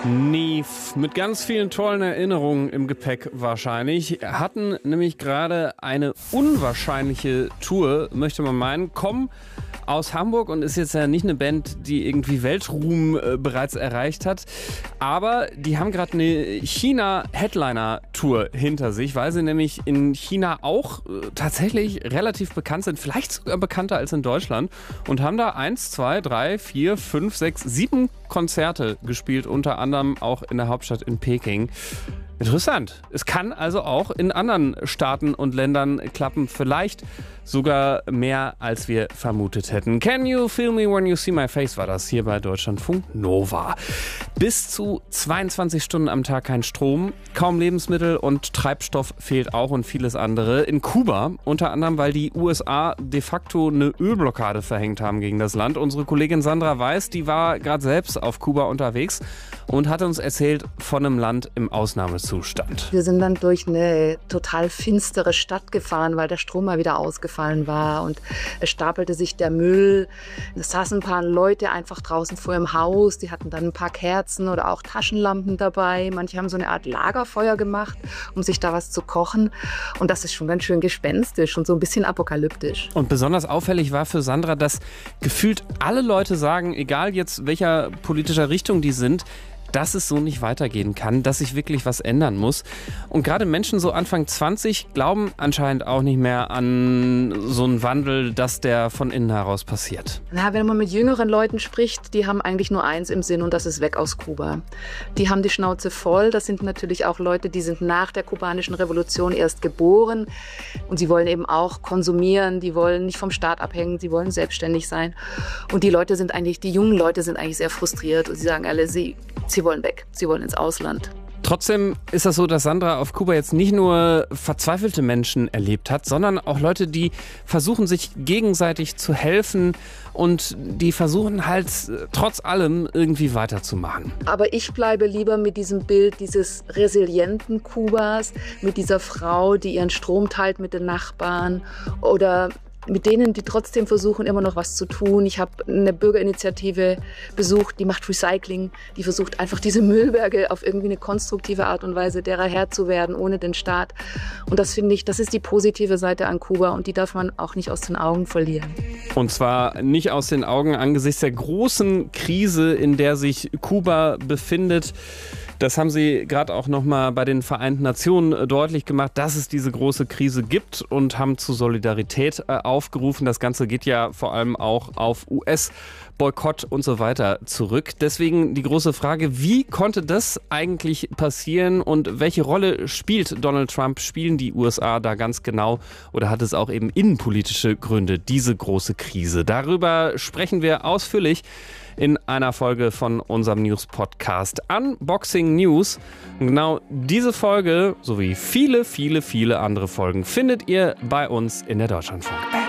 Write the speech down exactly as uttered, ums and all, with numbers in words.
Neve mit ganz vielen tollen Erinnerungen im Gepäck wahrscheinlich, hatten nämlich gerade eine unwahrscheinliche Tour, möchte man meinen, kommen aus Hamburg und ist jetzt ja nicht eine Band, die irgendwie Weltruhm äh, bereits erreicht hat, aber die haben gerade eine China-Headliner-Tour hinter sich, weil sie nämlich in China auch äh, tatsächlich relativ bekannt sind, vielleicht sogar bekannter als in Deutschland, und haben da eins, zwei, drei, vier, fünf, sechs, sieben Konzerte gespielt, unter anderem auch in der Hauptstadt in Peking. Interessant. Es kann also auch in anderen Staaten und Ländern klappen, vielleicht sogar mehr, als wir vermutet hätten. Can you feel me when you see my face, war das hier bei Deutschlandfunk Nova. Bis zu zweiundzwanzig Stunden am Tag kein Strom, kaum Lebensmittel und Treibstoff fehlt auch und vieles andere. In Kuba, unter anderem, weil die U S A de facto eine Ölblockade verhängt haben gegen das Land. Unsere Kollegin Sandra Weiß, die war gerade selbst auf Kuba unterwegs und hat uns erzählt von einem Land im Ausnahmezustand. Wir sind dann durch eine total finstere Stadt gefahren, weil der Strom mal wieder ausgefallen war und es stapelte sich der Müll. Es saßen ein paar Leute einfach draußen vor ihrem Haus, die hatten dann ein paar Kerzen oder auch Taschenlampen dabei. Manche haben so eine Art Lagerfeuer gemacht, um sich da was zu kochen, und das ist schon ganz schön gespenstisch und so ein bisschen apokalyptisch. Und besonders auffällig war für Sandra, dass gefühlt alle Leute sagen, egal jetzt welcher politischer Richtung die sind, dass es so nicht weitergehen kann, dass sich wirklich was ändern muss. Und gerade Menschen so Anfang zwanzig glauben anscheinend auch nicht mehr an so einen Wandel, dass der von innen heraus passiert. Na, wenn man mit jüngeren Leuten spricht, die haben eigentlich nur eins im Sinn, und das ist weg aus Kuba. Die haben die Schnauze voll. Das sind natürlich auch Leute, die sind nach der kubanischen Revolution erst geboren, und sie wollen eben auch konsumieren, die wollen nicht vom Staat abhängen, sie wollen selbstständig sein. Und die Leute sind eigentlich, die jungen Leute sind eigentlich sehr frustriert, und sie sagen alle, sie Sie wollen weg, sie wollen ins Ausland. Trotzdem ist das so, dass Sandra auf Kuba jetzt nicht nur verzweifelte Menschen erlebt hat, sondern auch Leute, die versuchen, sich gegenseitig zu helfen und die versuchen halt trotz allem irgendwie weiterzumachen. Aber ich bleibe lieber mit diesem Bild dieses resilienten Kubas, mit dieser Frau, die ihren Strom teilt mit den Nachbarn, oder mit denen, die trotzdem versuchen, immer noch was zu tun. Ich habe eine Bürgerinitiative besucht, die macht Recycling, die versucht einfach diese Müllberge auf irgendwie eine konstruktive Art und Weise derer Herr zu werden, ohne den Staat. Und das finde ich, das ist die positive Seite an Kuba, und die darf man auch nicht aus den Augen verlieren. Und zwar nicht aus den Augen angesichts der großen Krise, in der sich Kuba befindet. Das haben sie gerade auch nochmal bei den Vereinten Nationen deutlich gemacht, dass es diese große Krise gibt, und haben zu Solidarität äh, aufgerufen. Das Ganze geht ja vor allem auch auf U S-Boykott und so weiter zurück. Deswegen die große Frage, wie konnte das eigentlich passieren und welche Rolle spielt Donald Trump? Spielen die U S A da ganz genau, oder hat es auch eben innenpolitische Gründe, diese große Krise? Darüber sprechen wir ausführlich in einer Folge von unserem News-Podcast Unboxing News. Und genau diese Folge sowie viele, viele, viele andere Folgen findet ihr bei uns in der Deutschlandfunk-App.